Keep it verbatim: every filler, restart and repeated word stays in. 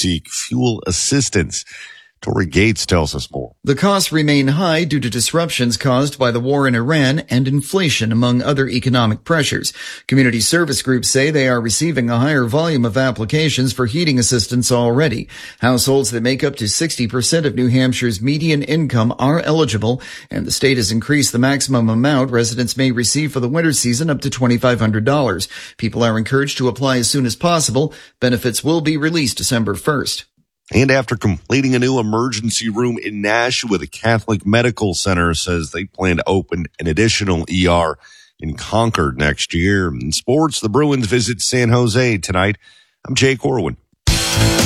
seek fuel assistance. Tori Gates tells us more. The costs remain high due to disruptions caused by the war in Iran and inflation, among other economic pressures. Community service groups say they are receiving a higher volume of applications for heating assistance already. Households that make up to sixty percent of New Hampshire's median income are eligible, and the state has increased the maximum amount residents may receive for the winter season up to twenty-five hundred dollars. People are encouraged to apply as soon as possible. Benefits will be released December first. And after completing a new emergency room in Nashua, the Catholic Medical Center says they plan to open an additional E R in Concord next year. In sports, the Bruins visit San Jose tonight. I'm Jake Orwin.